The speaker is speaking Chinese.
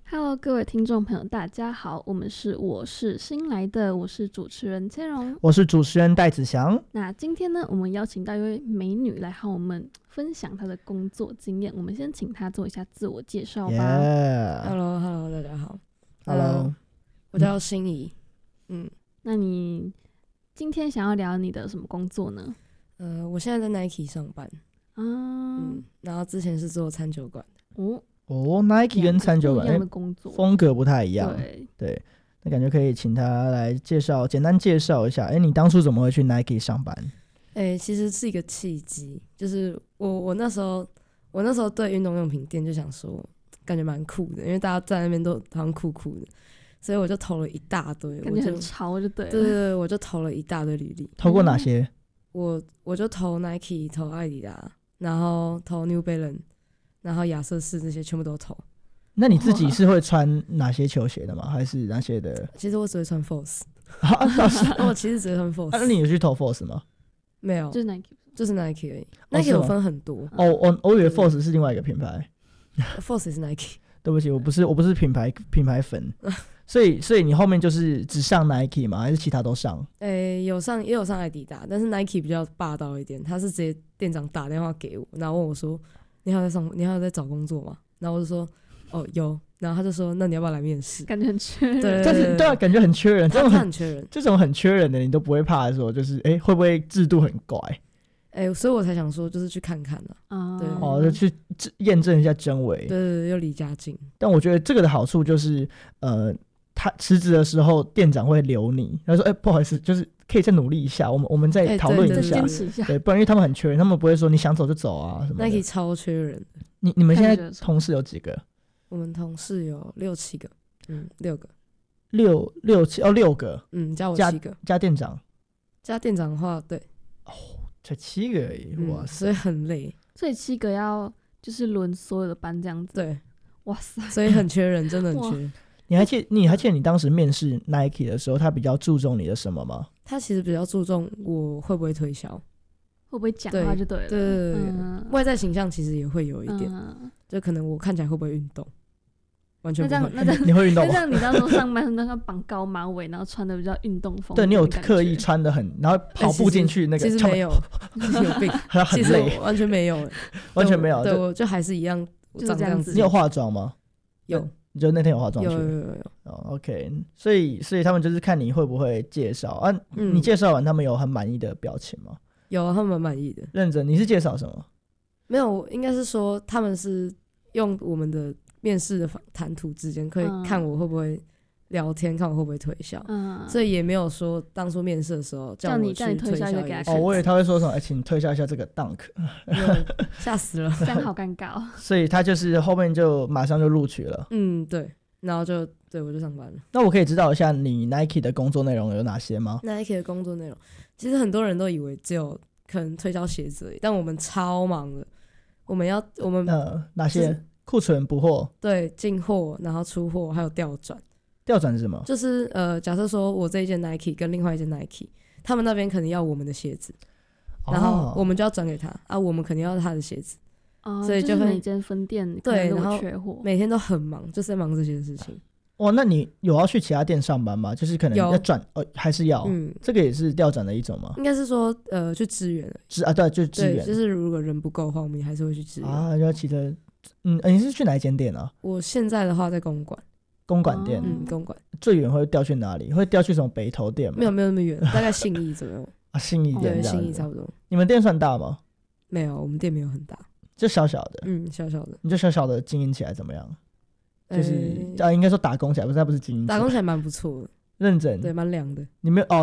Hello， 各位听众朋友，大家好，我是新来的，我是主持人千荣， 我是主持人戴子祥。 那今天呢，我们邀请到一位美女来和我们分享她的工作经验。我们先请她做一下自我介绍吧。 Hello， 大家好。 Hello， 我叫心怡。 那你今天想要聊你的什么工作呢？ 我现在在 Nike 上班。然后之前是做餐酒馆的。 Nike 跟餐酒馆一样的工作， 风格不太一样。 对， 那感觉可以请他来简单介绍一下。你当初怎么会去 Nike 上班？ 其实是一个契机，就是我那时候对运动用品店就想说，感觉蛮酷的，因为大家在那边都好像酷酷的，所以我就投了一大堆， 感觉很潮就对了。 对，我就投了一大堆履历。 投过哪些？ 我就投 Nike， 投艾迪达，然后投 New Balance， 然后亚瑟士这些全部都投。 那你自己是会穿哪些球鞋的吗？还是哪些的？ 其实我只会穿 Force。我其实只会穿 Force。 那你有去投 Force 吗？ 没有， 就是 Nike， 就是 Nike 而已。Nike 有分很多。 我以为 Force 是另外一个品牌。 Force 是 Nike。 对不起，我不是品牌粉。所以你后面就是只上 Nike 吗？还是其他都上？ 也有上艾迪达，但是 Nike 比较霸道一点，他是直接店长打电话给我，然后问我说：“你还有在找工作吗？”然后我就说：“哦，有。”然后他就说：“那你要不要来面试？” 感觉很缺人。 对，感觉很缺人。 他很缺人， 这种很缺人的你都不会怕说，就是会不会制度很怪？ 所以我才想说，就是去看看就去验证一下真伪。 对，又离家近。 但我觉得这个的好处就是，他辞职的时候，店长会留你。他说：“不好意思，就是可以再努力一下，我们再讨论一下， 坚持一下。 对，不然因为他们很缺人，他们不会说你想走就走啊什么的。” Nike 超缺人的。 你们现在同事有几个？ 我们同事有6-7个，6个 ，6个， 加我7个， 加店长的话，对， 才7个而已，哇塞， 所以很累， 所以7个要就是轮所有的班这样子， 对， 哇塞， 所以很缺人，真的很缺。 你还记得你当时面试 Nike 的时候，他比较注重你的什么吗？ 他其实比较注重我会不会推销， 会不会讲话就对了。 对，外在形象其实也会有一点，就可能我看起来会不会运动，完全不会。 那这样你会运动吗？ 那这样你到时候上班那个绑高马尾，然后穿的比较运动风。 对，你有刻意穿的很，然后跑步进去那个， 其实没有，有病， 很累， 其实完全没有， 完全没有。 对，我就还是一样， 就是这样子。 你有化妆吗？ 有。 你就那天有化妆去？ 有。 OK， 所以他们就是看你会不会介绍啊？你介绍完，他们有很满意的表情吗？ 有，他们蛮满意的。 认真，你是介绍什么？ 没有，应该是说他们是用我们的面试的谈吐之间，可以看我会不会聊天，看我会不会推销。所以也没有说当初面试的时候叫我去推销给他看。 我以为他会说什么，请推销一下这个 Dunk， 吓死了， 这样好尴尬。 所以他就是后面就马上就录取了。 对，然后我就上班了。 那我可以知道一下你 Nike 的工作内容有哪些吗？ Nike 的工作内容，其实很多人都以为只有可能推销鞋子而已，但我们超忙的。我们哪些？库存补货？ 对，进货，然后出货，还有调转。 调转是什么？ 就是假设说我这一件 Nike 跟另外一件 Nike， 他们那边可能要我们的鞋子，然后我们就要转给他啊，我们肯定要他的鞋子，所以就会每间分店对，然后缺货， 每天都很忙，就是在忙这些事情。 那你有要去其他店上班吗？就是可能要转还是要？这个也是调转的一种吗？ 应该是说去支援对，就支援， 就是如果人不够的话，我们还是会去支援啊。要骑着，你是去哪一间店啊？ 我现在的话在公馆。 公馆店， 公馆最远会调去哪里？会调去什么北投店吗？ 没有那么远，大概信义左右。 信义店， 对，信义差不多。 你们店算大吗？ 没有，我们店没有很大， 就小小的。 小小的。 你就小小的经营起来怎么样？就是应该说打工起来，不是经营起来， 打工起来蛮不错的， 认真， 对，蛮凉的。 你没有